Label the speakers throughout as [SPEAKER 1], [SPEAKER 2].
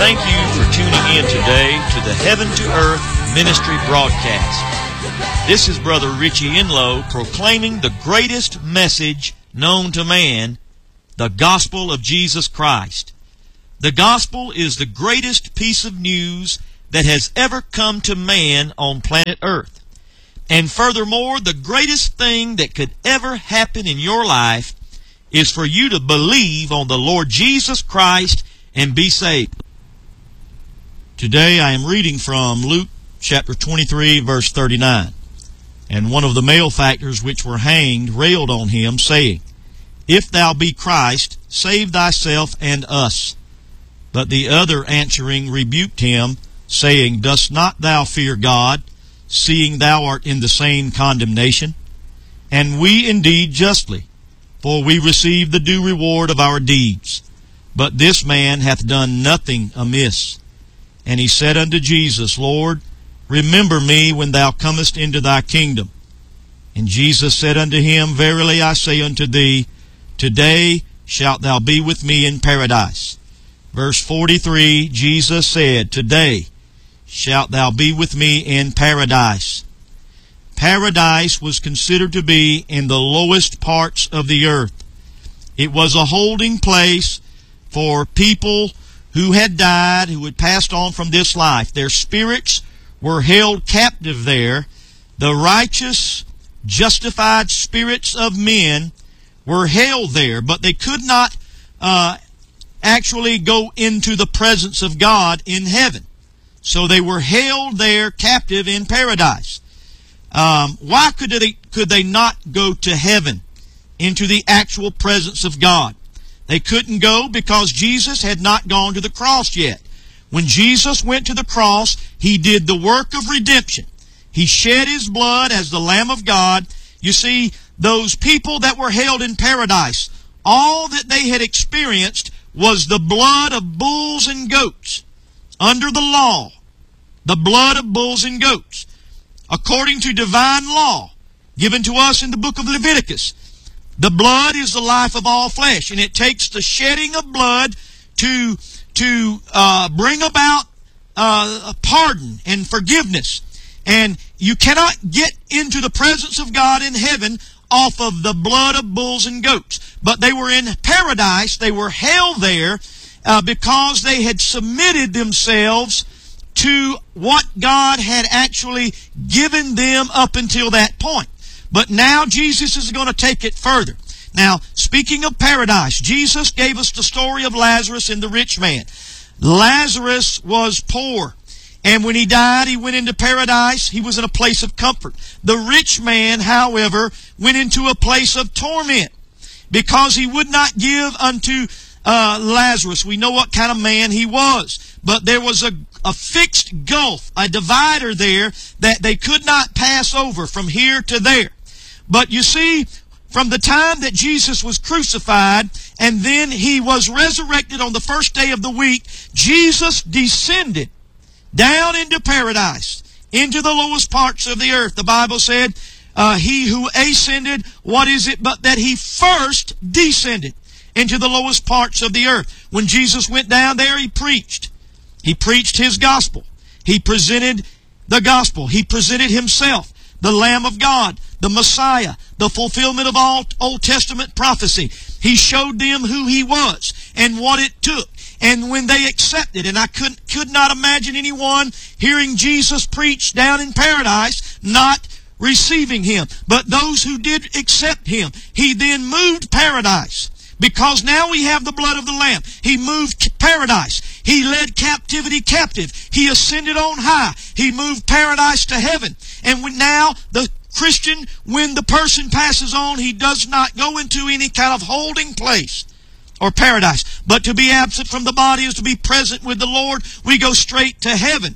[SPEAKER 1] Thank you for tuning in today to the Heaven to Earth Ministry broadcast. This is Brother Richie Enlow proclaiming the greatest message known to man, the gospel of Jesus Christ. The gospel is the greatest piece of news that has ever come to man on planet Earth. And furthermore, the greatest thing that could ever happen in your life is for you to believe on the Lord Jesus Christ and be saved. Today I am reading from Luke chapter 23, verse 39. And one of the malefactors which were hanged railed on him, saying, If thou be Christ, save thyself and us. But the other answering rebuked him, saying, Dost not thou fear God, seeing thou art in the same condemnation? And we indeed justly, for we receive the due reward of our deeds. But this man hath done nothing amiss. And he said unto Jesus, Lord, remember me when thou comest into thy kingdom. And Jesus said unto him, Verily I say unto thee, today shalt thou be with me in paradise. Verse 43, Jesus said, Today shalt thou be with me in paradise. Paradise was considered to be in the lowest parts of the earth. It was a holding place for people who had died, who had passed on from this life. Their spirits were held captive there. The righteous, justified spirits of men were held there, but they could not actually go into the presence of God in heaven. So they were held there captive in paradise. Why could they not go to heaven, into the actual presence of God? They couldn't go because Jesus had not gone to the cross yet. When Jesus went to the cross, He did the work of redemption. He shed His blood as the Lamb of God. You see, those people that were held in paradise, all that they had experienced was the blood of bulls and goats. Under the law, the blood of bulls and goats. According to divine law given to us in the book of Leviticus, the blood is the life of all flesh, and it takes the shedding of blood to bring about pardon and forgiveness. And you cannot get into the presence of God in heaven off of the blood of bulls and goats. But they were in paradise. They were held there because they had submitted themselves to what God had actually given them up until that point. But now Jesus is going to take it further. Now, speaking of paradise, Jesus gave us the story of Lazarus and the rich man. Lazarus was poor, and when he died, he went into paradise. He was in a place of comfort. The rich man, however, went into a place of torment because he would not give unto Lazarus. We know what kind of man he was. But there was a fixed gulf, a divider there that they could not pass over from here to there. But you see, from the time that Jesus was crucified and then He was resurrected on the first day of the week, Jesus descended down into paradise, into the lowest parts of the earth. The Bible said, He who ascended, what is it but that He first descended into the lowest parts of the earth. When Jesus went down there, He preached. He preached His gospel. He presented the gospel. He presented Himself, the Lamb of God, the Messiah, the fulfillment of all Old Testament prophecy. He showed them who He was and what it took. And when they accepted, and I could not imagine anyone hearing Jesus preach down in paradise not receiving Him. But those who did accept Him, He then moved paradise. Because now we have the blood of the Lamb. He moved paradise. He led captivity captive. He ascended on high. He moved paradise to heaven. And now the Christian, when the person passes on, he does not go into any kind of holding place or paradise. But to be absent from the body is to be present with the Lord. We go straight to heaven.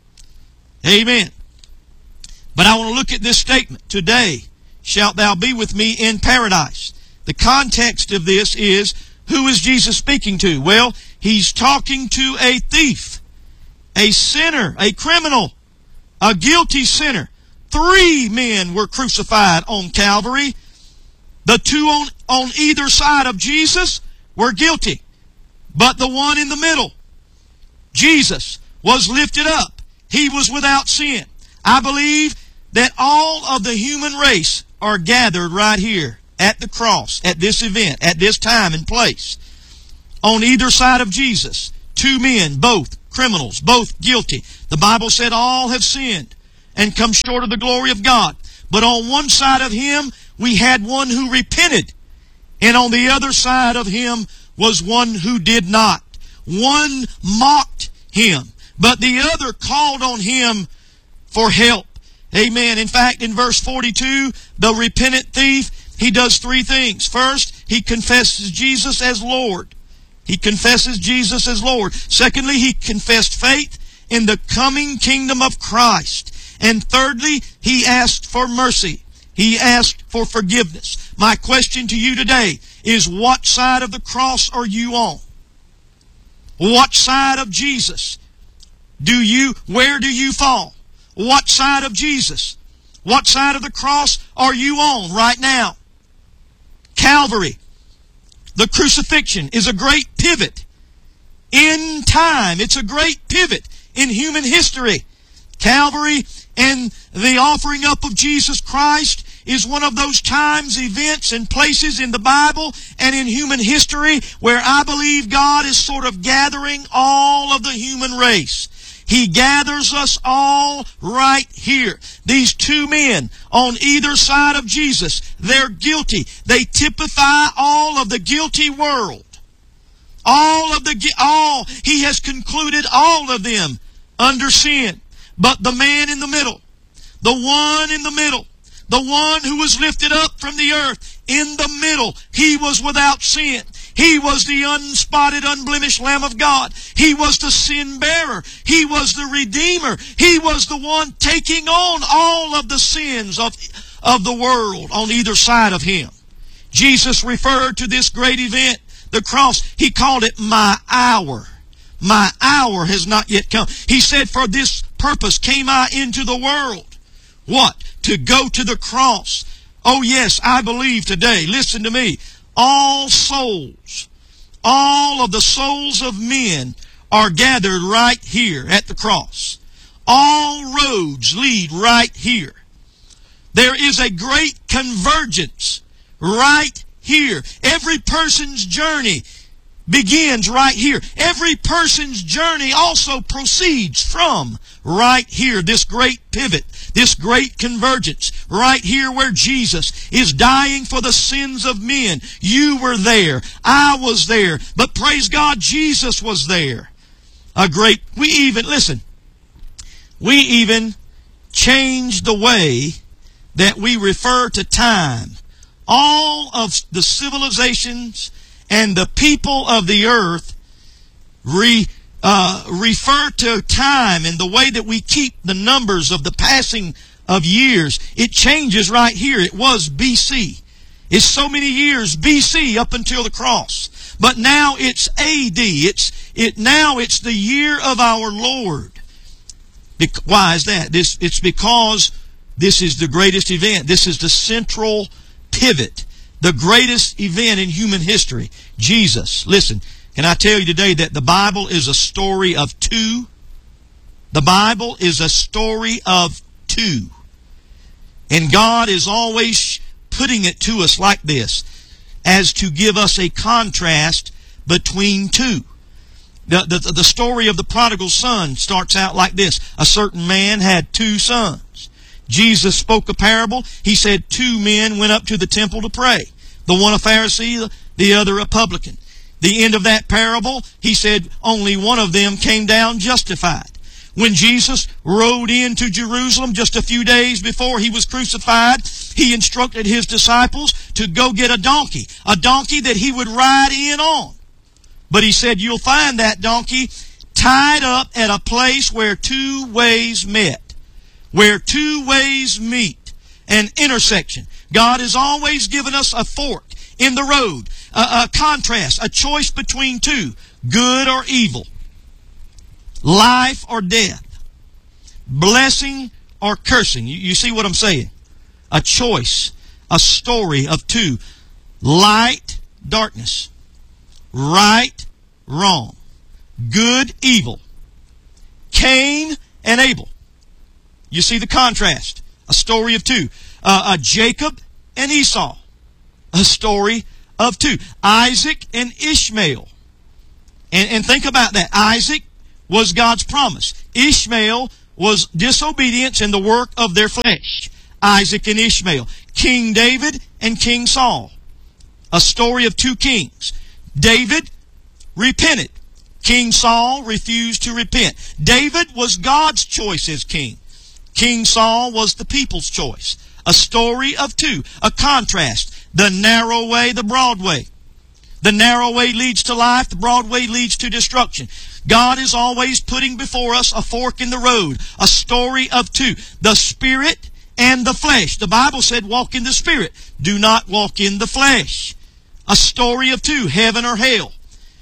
[SPEAKER 1] Amen. But I want to look at this statement. Today shalt thou be with me in paradise. The context of this is, who is Jesus speaking to? Well, He's talking to a thief, a sinner, a criminal, a guilty sinner. 3 men were crucified on Calvary. The 2 on either side of Jesus were guilty, but the one in the middle, Jesus was lifted up. He was without sin. I believe that all of the human race are gathered right here at the cross, at this event, at this time and place. On either side of Jesus, two men, both criminals, both guilty. The Bible said all have sinned and come short of the glory of God. But on one side of Him, we had one who repented. And on the other side of Him was one who did not. One mocked Him, but the other called on Him for help. Amen. In fact, in verse 42, the repentant thief, he does three things. First, he confesses Jesus as Lord. He confesses Jesus as Lord. Secondly, he confessed faith in the coming kingdom of Christ. And thirdly, he asked for mercy. He asked for forgiveness. My question to you today is, what side of the cross are you on? What side of Jesus where do you fall? What side of Jesus? What side of the cross are you on right now? Calvary, the crucifixion, is a great pivot in time. It's a great pivot in human history. Calvary and the offering up of Jesus Christ is one of those times, events, and places in the Bible and in human history where I believe God is sort of gathering all of the human race. He gathers us all right here. These two men on either side of Jesus, they're guilty. They typify all of the guilty world. He has concluded all of them under sin. But the man in the middle, the one in the middle, the one who was lifted up from the earth, in the middle, He was without sin. He was the unspotted, unblemished Lamb of God. He was the sin bearer. He was the Redeemer. He was the one taking on all of the sins of the world on either side of Him. Jesus referred to this great event, the cross. He called it my hour. My hour has not yet come. He said, for this purpose came I into the world. What? To go to the cross. Oh yes, I believe today, listen to me, all souls, all of the souls of men are gathered right here at the cross. All roads lead right here. There is a great convergence right here. Every person's journey begins right here. Every person's journey also proceeds from right here. This great pivot, this great convergence, right here where Jesus is dying for the sins of men. You were there. I was there. But praise God, Jesus was there. We even changed the way that we refer to time. All of the civilizations and the people of the earth refer to time and the way that we keep the numbers of the passing of years. It changes right here. It was BC. It's so many years BC up until the cross. But now it's AD. Now it's the year of our Lord. Why is that? It's because this is the greatest event. This is the central pivot. The greatest event in human history. Jesus. Listen, can I tell you today that the Bible is a story of two? The Bible is a story of two. And God is always putting it to us like this, as to give us a contrast between two. The story of the prodigal son starts out like this. A certain man had two sons. Jesus spoke a parable. He said two men went up to the temple to pray. The one a Pharisee, the other a publican. The end of that parable, he said only one of them came down justified. When Jesus rode into Jerusalem just a few days before He was crucified, He instructed His disciples to go get a donkey that He would ride in on. But He said, you'll find that donkey tied up at a place where two ways met. Where two ways meet. An intersection. God has always given us a fork in the road. A contrast. A choice between two. Good or evil. Life or death. Blessing or cursing. You see what I'm saying? A choice. A story of two. Light, darkness. Right, wrong. Good, evil. Cain and Abel. You see the contrast. A story of two. Jacob and Esau. A story of two. Isaac and Ishmael. And think about that. Isaac was God's promise. Ishmael was disobedience in the work of their flesh. Isaac and Ishmael. King David and King Saul. A story of two kings. David repented. King Saul refused to repent. David was God's choice as king. King Saul was the people's choice. A story of two. A contrast. The narrow way, the broad way. The narrow way leads to life. The broad way leads to destruction. God is always putting before us a fork in the road. A story of two. The Spirit and the flesh. The Bible said, walk in the Spirit. Do not walk in the flesh. A story of two. Heaven or hell.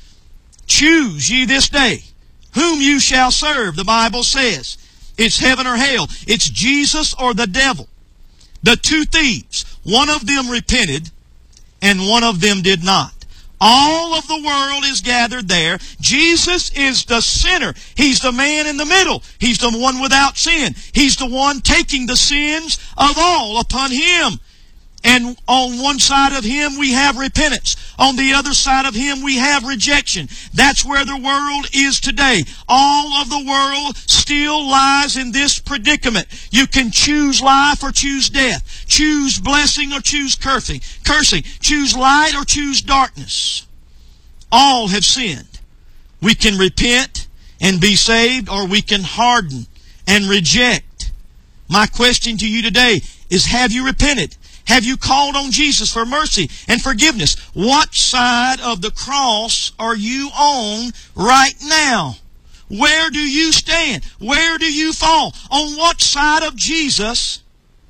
[SPEAKER 1] Choose ye this day whom you shall serve. The Bible says it's heaven or hell. It's Jesus or the devil. The two thieves. One of them repented and one of them did not. All of the world is gathered there. Jesus is the sinner. He's the man in the middle. He's the one without sin. He's the one taking the sins of all upon Him. And on one side of Him we have repentance. On the other side of Him we have rejection. That's where the world is today. All of the world still lies in this predicament. You can choose life or choose death. Choose blessing or choose cursing. Choose light or choose darkness. All have sinned. We can repent and be saved, or we can harden and reject. My question to you today is, have you repented? Have you called on Jesus for mercy and forgiveness? What side of the cross are you on right now? Where do you stand? Where do you fall? On what side of Jesus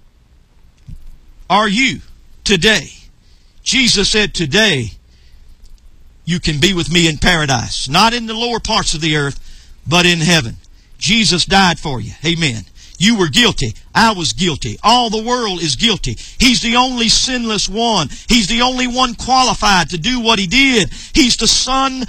[SPEAKER 1] are you today? Jesus said, today you can be with me in paradise. Not in the lower parts of the earth, but in heaven. Jesus died for you. Amen. You were guilty. I was guilty. All the world is guilty. He's the only sinless one. He's the only one qualified to do what He did. He's the Son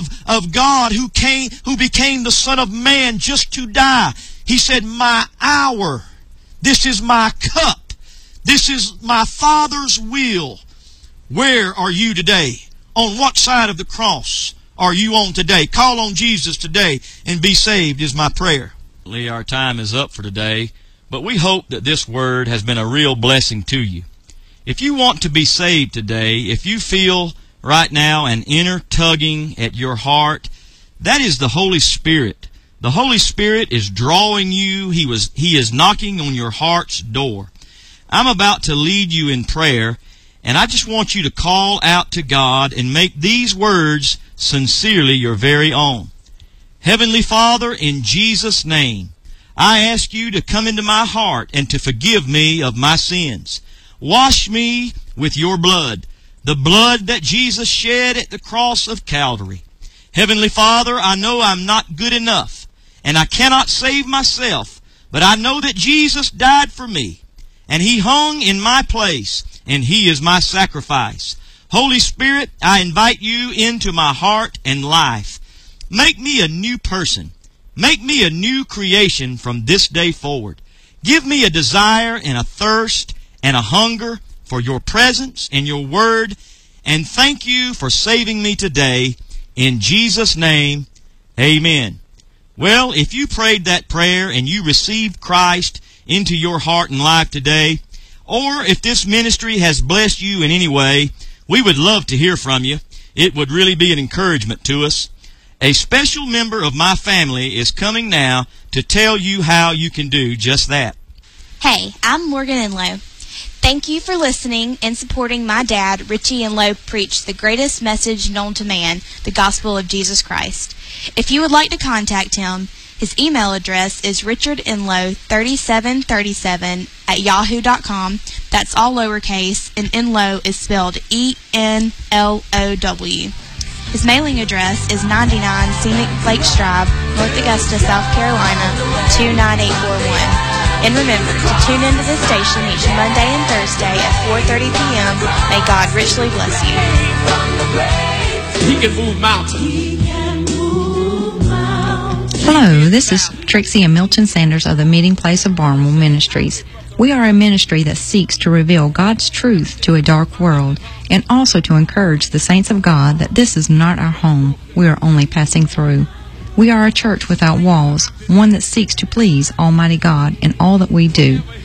[SPEAKER 1] of God who became the Son of Man just to die. He said, my hour. This is my cup. This is my Father's will. Where are you today? On what side of the cross are you on today? Call on Jesus today and be saved is my prayer. Our time is up for today, but we hope that this word has been a real blessing to you. If you want to be saved today, if you feel right now an inner tugging at your heart, that is the Holy Spirit. The Holy Spirit is drawing you. He is knocking on your heart's door. I'm about to lead you in prayer, and I just want you to call out to God and make these words sincerely your very own. Heavenly Father, in Jesus' name, I ask you to come into my heart and to forgive me of my sins. Wash me with your blood, the blood that Jesus shed at the cross of Calvary. Heavenly Father, I know I'm not good enough, and I cannot save myself, but I know that Jesus died for me, and He hung in my place, and He is my sacrifice. Holy Spirit, I invite you into my heart and life. Make me a new person. Make me a new creation from this day forward. Give me a desire and a thirst and a hunger for your presence and your word. And thank you for saving me today. In Jesus' name, amen. Well, if you prayed that prayer and you received Christ into your heart and life today, or if this ministry has blessed you in any way, we would love to hear from you. It would really be an encouragement to us. A special member of my family is coming now to tell you how you can do just that.
[SPEAKER 2] Hey, I'm Morgan Enlow. Thank you for listening and supporting my dad, Richie Enlow, preach the greatest message known to man, the gospel of Jesus Christ. If you would like to contact him, his email address is richardenlow3737@yahoo.com. That's all lowercase, and Enlow is spelled E-N-L-O-W. His mailing address is 99 Scenic Lakes Drive, North Augusta, South Carolina, 29841. And remember to tune into this station each Monday and Thursday at 4:30 p.m. May God richly bless you.
[SPEAKER 3] He can move mountains. Hello, this is Trixie and Milton Sanders of the Meeting Place of Barnwell Ministries. We are a ministry that seeks to reveal God's truth to a dark world and also to encourage the saints of God that this is not our home. We are only passing through. We are a church without walls, one that seeks to please Almighty God in all that we do.